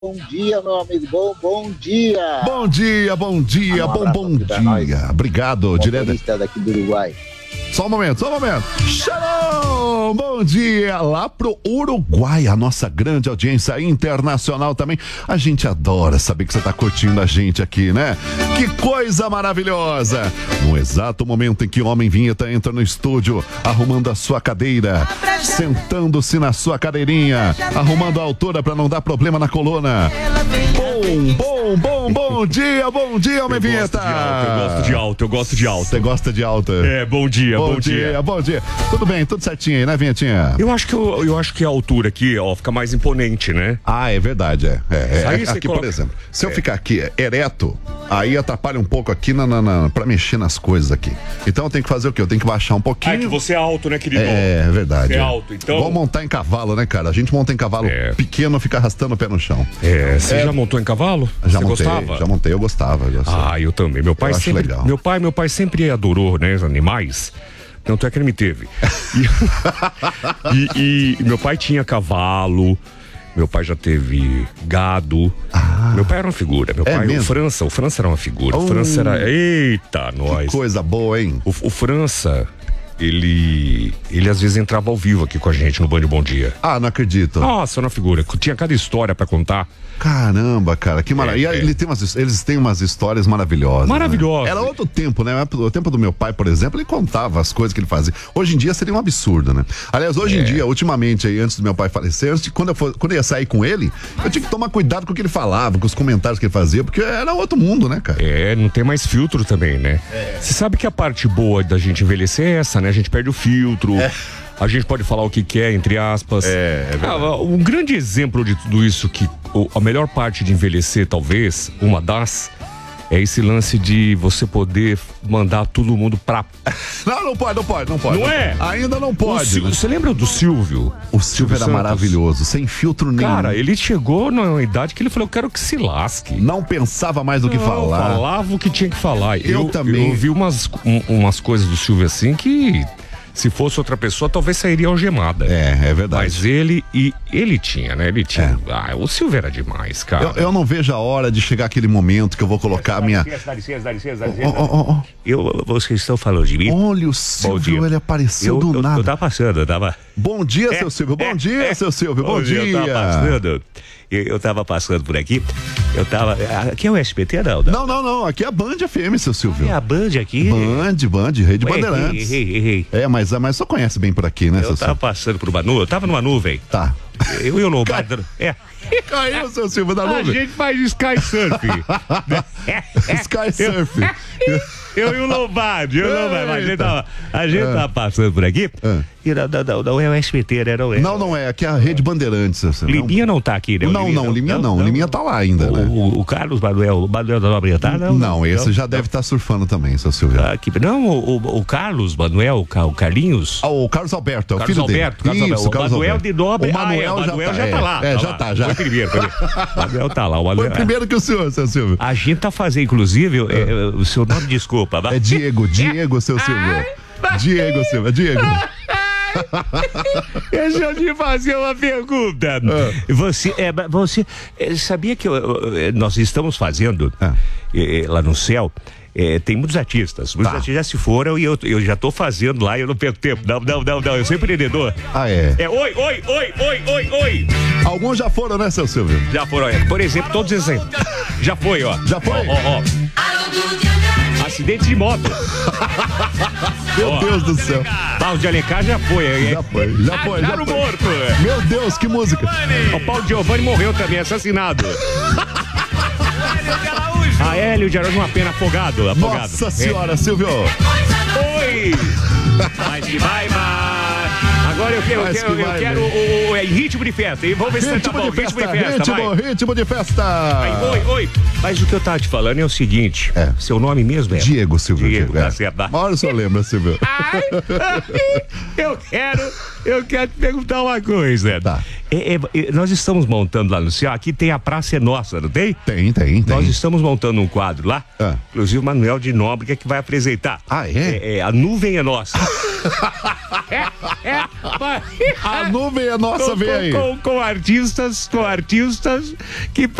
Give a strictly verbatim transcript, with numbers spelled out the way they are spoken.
Bom dia, meu amigo. Bom, bom dia. Bom dia, bom dia, bom, bom dia. Obrigado, direto daqui do Uruguai. Só um momento, só um momento. Shalom! Bom dia lá pro Uruguai, a nossa grande audiência internacional também. A gente adora saber que você tá curtindo a gente aqui, né? Que coisa maravilhosa! No exato momento em que o Homem Vinheta entra no estúdio, arrumando a sua cadeira, sentando-se na sua cadeirinha, arrumando a altura pra não dar problema na coluna. Bom, bom, bom, bom dia, bom dia, Homem Vinheta! Eu gosto de alto, eu gosto de alto. Você gosta de alta? É, bom dia. Bom, bom dia, dia, bom dia. Tudo bem, tudo certinho aí, né, Vinhetinha? Eu acho que eu, eu acho que a altura aqui, ó, fica mais imponente, né? Ah, é verdade, é. é, é. Aí aqui, coloca... por exemplo, se eu é. ficar aqui ereto, aí atrapalha um pouco aqui na, na, na, pra mexer nas coisas aqui. Então eu tenho que fazer o quê? Eu tenho que baixar um pouquinho. Ah, é que você é alto, né, querido? É, é verdade. Você é é. alto, então... Vamos montar em cavalo, né, cara? A gente monta em cavalo é. pequeno, fica arrastando o pé no chão. É, você é. já montou em cavalo? Já você montei, gostava? já montei, eu gostava. Eu ah, eu também. Meu pai eu sempre... acho legal. Meu pai, meu pai sempre adorou, né, os animais. Tanto é que ele me teve. E, e, e meu pai tinha cavalo, meu pai já teve gado. Ah, meu pai era uma figura. Meu é pai, mesmo? o França, o França era uma figura. Oh, o França era. Eita, nós. Que coisa boa, hein? O, o França, ele. Ele às vezes entrava ao vivo aqui com a gente no Band Bom Dia. Ah, não acredito. Nossa, era uma figura. Tinha cada história pra contar. Caramba, cara, que maravilha. É, e é. ele tem umas, eles têm umas histórias maravilhosas. Maravilhosas. Né? Era outro tempo, né? O tempo do meu pai, por exemplo, ele contava as coisas que ele fazia. Hoje em dia seria um absurdo, né? Aliás, hoje É. em dia, ultimamente, aí, antes do meu pai falecer, antes de, quando, eu for, quando eu ia sair com ele, eu tinha que tomar cuidado com o que ele falava, com os comentários que ele fazia, porque era outro mundo, né, cara? É, não tem mais filtro também, né? Você sabe que a parte boa da gente envelhecer é essa, né? A gente perde o filtro. É. A gente pode falar o que quer, entre aspas. É, é verdade. Ah, um grande exemplo de tudo isso, que o- a melhor parte de envelhecer, talvez, uma das, é esse lance de você poder mandar todo mundo pra... Não, não pode, não pode, não pode. Não é? Ainda não O pode. Sil- né? Você lembra do Silvio? O Silvio era Santos? maravilhoso, sem filtro nenhum. Cara, ele chegou numa idade que ele falou, eu quero que se lasque. Não pensava mais do que Não, falar. Falava o que tinha que falar. Eu também. Eu ouvi umas, um- umas coisas do Silvio assim que, se fosse outra pessoa, talvez sairia algemada. É, é verdade. Mas ele, e ele tinha, né? Ele tinha. Ah, o Silvio era demais, cara. Eu, eu não vejo a hora de chegar aquele momento que eu vou colocar a minha. Dá licença, dá licença, dá Ó, licença. ó, ó, ó. Eu, vocês estão falando de mim? Olha, o Bom Silvio, dia. ele apareceu eu, do eu, nada. eu tava passando, eu tava... Bom dia, É, seu Silvio. Bom é, dia, é. seu Silvio. Bom, dia. Eu tava passando, eu, eu tava passando por aqui, eu tava... Aqui é o S B T, não? Não, não, não. Aqui é a Band F M, seu Silvio. É a Band aqui. Band, Band, Rede Errei, Bandeirantes. errei, errei. É, mas, mas só conhece bem por aqui, né, Eu seu tava Silvio? passando por uma nuvem, eu tava numa nuvem. Tá. Eu e o Lombardi. Cai- É. Caiu, seu Silvio, da A nuvem. gente faz sky surf. Sky Surf. Eu e o Lombardi, eu e o Lombardi. A gente Eita. tava, a gente Ah. tava passando por aqui. Ah. E não, não, não, não é o S B T, né? Não é. Não, não é. Aqui é a Rede Bandeirantes, seu Silvio. Liminha não tá aqui, né? O Não, Liminha não, Liminha não. Liminha tá lá ainda, O, né? o, o Carlos Manuel, o Manuel da Nobre tá? Não, Não, esse já deve estar surfando também, seu Silvio. Ah, que- não, o, o, o Carlos Manuel, o Ca- o Carlinhos. Ah, o Carlos Alberto, é o Carlos filho Alberto, dele. Carlos Isso, Alberto. O Carlos Manuel Alberto. de Nobre. O Manuel, ah, é, o Manuel já, é. tá lá. É, tá já lá. tá, já. Foi primeiro, foi primeiro. O Manuel tá lá. O Foi Manuel, primeiro que o senhor, seu Silvio. A gente tá fazendo, inclusive, é, é, o seu nome, desculpa. É Diego, Diego, seu Silvio. Diego, Silvio, é Diego. Deixa eu te fazer uma pergunta. Você, é, você é, sabia que eu- eu- nós estamos fazendo Ah. é, lá no céu? É, tem muitos artistas, muitos Tá. artistas já se foram e eu, eu já tô fazendo lá e eu não perco tempo. Não, não, não, não, eu sou empreendedor. Ah, é. É oi, oi, oi, oi, oi, oi. Alguns já foram, né, seu Silvio? Já foram, é. Por exemplo, todos esses aí. Já foi, ó. Já foi? Ó, ó, ó. Acidente de moto. Meu Ó. Deus do céu. Paulo de Alencar já foi. É. Já foi, já foi, já Acharam foi. morto. Meu Deus, que música. O Paulo Giovanni morreu também, assassinado. A Hélio de Araújo, uma pena, afogado, afogado. Nossa senhora, Silvio. É. Oi! Mas que vai, mas... Agora eu quero, eu Mas quero, que eu vai, quero né? o, o, é ritmo de festa. E vamos ver se tá Ritmo bom. de Ritmo festa, de festa, ritmo, vai. ritmo de festa. Vai, oi, oi. Mas o que eu tava te falando é o seguinte. É. Seu nome mesmo é? Diego, Silvio. Diego, é. tá certo. Uma hora o senhor lembra, Silvio. Ai, eu quero, eu quero te perguntar uma coisa. Tá. É, é, é, nós estamos montando lá no C I A, aqui tem a Praça é Nossa, não tem? Tem, tem, tem. Nós estamos montando um quadro lá, Ah. inclusive o Manuel de Nóbrega que vai apresentar. Ah, é? É, é, a nuvem é nossa. é, é, A nuvem é nossa, com, vem aí. com, com, com artistas, com artistas que